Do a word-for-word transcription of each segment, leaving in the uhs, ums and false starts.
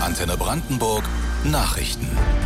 Antenne Brandenburg Nachrichten.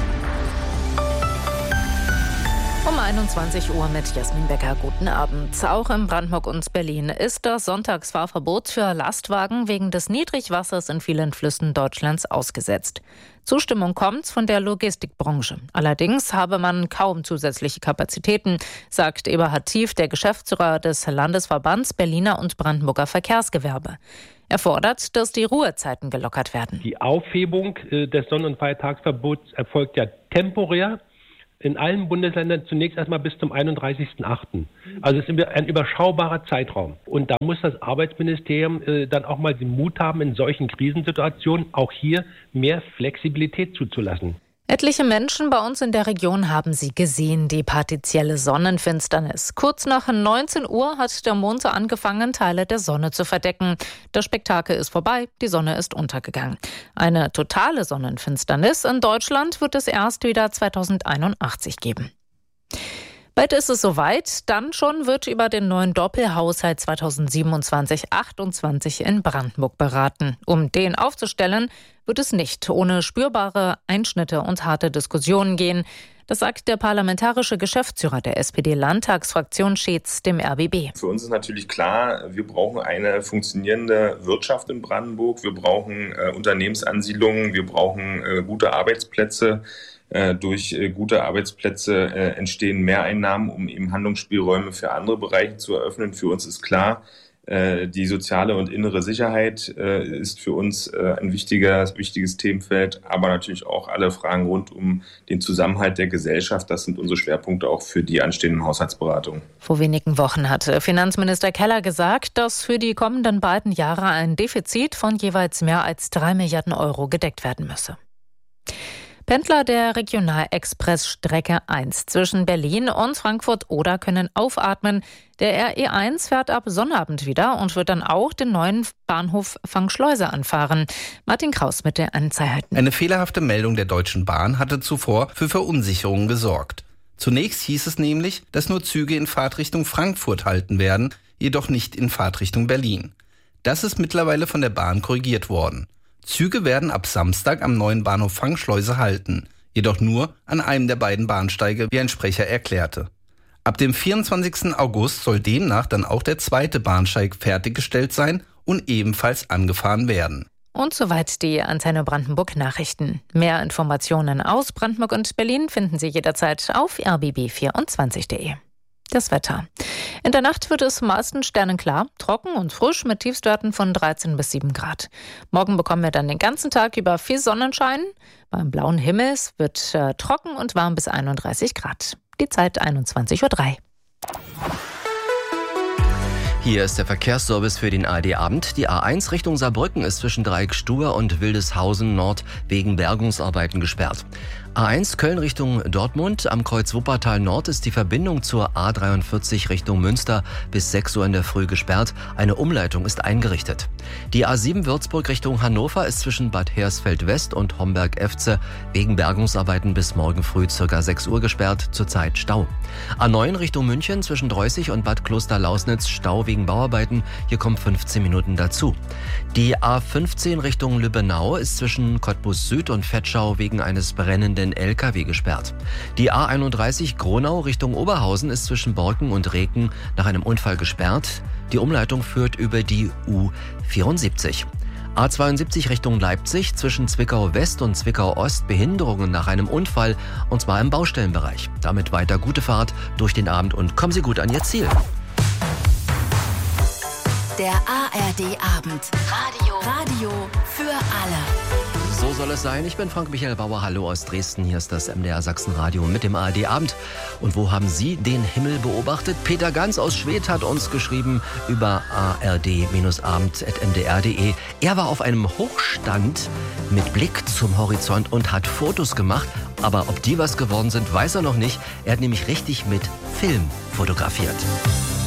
Um einundzwanzig Uhr mit Jasmin Becker. Guten Abend. Auch in Brandenburg und Berlin ist das Sonntagsfahrverbot für Lastwagen wegen des Niedrigwassers in vielen Flüssen Deutschlands ausgesetzt. Zustimmung kommt von der Logistikbranche. Allerdings habe man kaum zusätzliche Kapazitäten, sagt Eberhard Tief, der Geschäftsführer des Landesverbands Berliner und Brandenburger Verkehrsgewerbe. Er fordert, dass die Ruhezeiten gelockert werden. Die Aufhebung des Sonn- und Feiertagsverbots erfolgt ja temporär in allen Bundesländern zunächst erstmal bis zum einunddreißigsten achten Also es ist ein überschaubarer Zeitraum. Und da muss das Arbeitsministerium äh, dann auch mal den Mut haben, in solchen Krisensituationen auch hier mehr Flexibilität zuzulassen. Etliche Menschen bei uns in der Region haben sie gesehen, die partielle Sonnenfinsternis. Kurz nach neunzehn Uhr hat der Mond angefangen, Teile der Sonne zu verdecken. Das Spektakel ist vorbei, die Sonne ist untergegangen. Eine totale Sonnenfinsternis in Deutschland wird es erst wieder zweitausendeinundachtzig geben. Bald ist es soweit, dann schon wird über den neuen Doppelhaushalt zweitausendsiebenundzwanzig achtundzwanzig in Brandenburg beraten. Um den aufzustellen, wird es nicht ohne spürbare Einschnitte und harte Diskussionen gehen. Das sagt der parlamentarische Geschäftsführer der S P D-Landtagsfraktion Scheetz dem R B B. Für uns ist natürlich klar, wir brauchen eine funktionierende Wirtschaft in Brandenburg. Wir brauchen äh, Unternehmensansiedlungen, wir brauchen äh, gute Arbeitsplätze. Äh, durch äh, gute Arbeitsplätze äh, entstehen Mehreinnahmen, um eben Handlungsspielräume für andere Bereiche zu eröffnen. Für uns ist klar, äh, die soziale und innere Sicherheit äh, ist für uns äh, ein wichtiger, wichtiges Themenfeld, aber natürlich auch alle Fragen rund um den Zusammenhalt der Gesellschaft. Das sind unsere Schwerpunkte auch für die anstehenden Haushaltsberatungen. Vor wenigen Wochen hatte Finanzminister Keller gesagt, dass für die kommenden beiden Jahre ein Defizit von jeweils mehr als drei Milliarden Euro gedeckt werden müsse. Pendler der Regionalexpress-Strecke eins zwischen Berlin und Frankfurt-Oder können aufatmen. Der R E eins fährt ab Sonnabend wieder und wird dann auch den neuen Bahnhof Fangschleuse anfahren. Martin Kraus mit der Einzelheiten. Eine fehlerhafte Meldung der Deutschen Bahn hatte zuvor für Verunsicherung gesorgt. Zunächst hieß es nämlich, dass nur Züge in Fahrtrichtung Frankfurt halten werden, jedoch nicht in Fahrtrichtung Berlin. Das ist mittlerweile von der Bahn korrigiert worden. Züge werden ab Samstag am neuen Bahnhof Fangschleuse halten, jedoch nur an einem der beiden Bahnsteige, wie ein Sprecher erklärte. Ab dem vierundzwanzigsten August soll demnach dann auch der zweite Bahnsteig fertiggestellt sein und ebenfalls angefahren werden. Und soweit die Antenne Brandenburg Nachrichten. Mehr Informationen aus Brandenburg und Berlin finden Sie jederzeit auf r b b vierundzwanzig punkt d e. Das Wetter. In der Nacht wird es meistens sternenklar, trocken und frisch mit Tiefstwerten von dreizehn bis sieben Grad. Morgen bekommen wir dann den ganzen Tag über viel Sonnenschein. Beim blauen Himmel wird äh, trocken und warm bis einunddreißig Grad. Die Zeit einundzwanzig Uhr drei. Hier ist der Verkehrsservice für den A R D-Abend. Die A eins Richtung Saarbrücken ist zwischen Dreieckstubbe und Wildeshausen Nord wegen Bergungsarbeiten gesperrt. A eins Köln Richtung Dortmund. Am Kreuz Wuppertal Nord ist die Verbindung zur A dreiundvierzig Richtung Münster bis sechs Uhr in der Früh gesperrt. Eine Umleitung ist eingerichtet. Die A sieben Würzburg Richtung Hannover ist zwischen Bad Hersfeld West und Homberg-Efze wegen Bergungsarbeiten bis morgen früh ca. sechs Uhr gesperrt, zurzeit Stau. A neun Richtung München zwischen Dreußig und Bad Kloster-Lausnitz Stau wegen Bauarbeiten. Hier kommen fünfzehn Minuten dazu. Die A fünfzehn Richtung Lübbenau ist zwischen Cottbus Süd und Vetschau wegen eines brennenden L K W gesperrt. Die A einunddreißig Gronau Richtung Oberhausen ist zwischen Borken und Reken nach einem Unfall gesperrt. Die Umleitung führt über die U vierundsiebzig. A zweiundsiebzig Richtung Leipzig zwischen Zwickau West und Zwickau Ost Behinderungen nach einem Unfall, und zwar im Baustellenbereich. Damit weiter gute Fahrt durch den Abend und kommen Sie gut an Ihr Ziel. Der A R D-Abend. Radio. Radio für alle. So soll es sein. Ich bin Frank-Michael Bauer. Hallo aus Dresden. Hier ist das M D R Sachsen-Radio mit dem A R D-Abend. Und wo haben Sie den Himmel beobachtet? Peter Ganz aus Schwedt hat uns geschrieben über a r d abend at m d r punkt d e. Er war auf einem Hochstand mit Blick zum Horizont und hat Fotos gemacht. Aber ob die was geworden sind, weiß er noch nicht. Er hat nämlich richtig mit Film fotografiert.